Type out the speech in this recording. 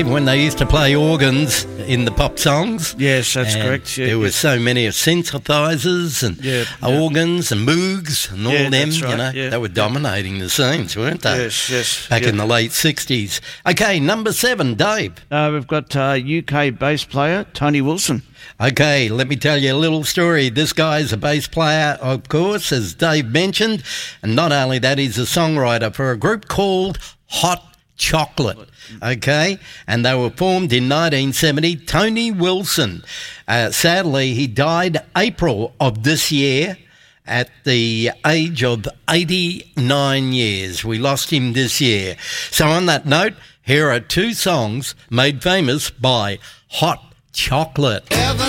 When they used to play organs in the pop songs. Yes, that's correct. Yeah, there were so many synthesizers and organs and moogs and all them, that's right. you know. They were dominating the scenes, weren't they? Yes. Back in the late 60s. Okay, number 7, Dave. We've got UK bass player Tony Wilson. Okay, let me tell you a little story. This guy is a bass player, of course, as Dave mentioned, and not only that, he's a songwriter for a group called Hot Chocolate, okay? And they were formed in 1970. Tony Wilson, sadly, he died April of this year at the age of 89 years. We lost him this year. So on that note, here are 2 songs made famous by Hot Chocolate.